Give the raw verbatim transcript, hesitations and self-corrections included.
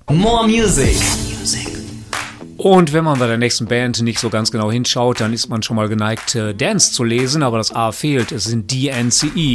More Music. Und wenn man bei der nächsten Band nicht so ganz genau hinschaut, dann ist man schon mal geneigt, Dance zu lesen, aber das A fehlt. Es sind D N C E.